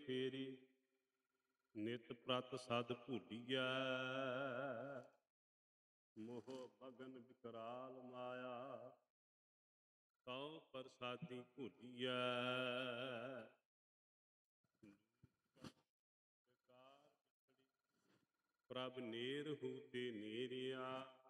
ਫੇਰੀ, ਨਿਤ ਪ੍ਰਤ ਸਦ ਭੁੱਲੀਐ। ਮੋਹ ਮਗਨ ਵਿਕਰਾਲ ਮਾਇਆ, ਕਉ ਪ੍ਰਸਾਦੀ ਭੁੱਲੀਐ। ਪ੍ਰਭ ਨੇਰਹੁ ਤੇ ਨੇਰਿਆ,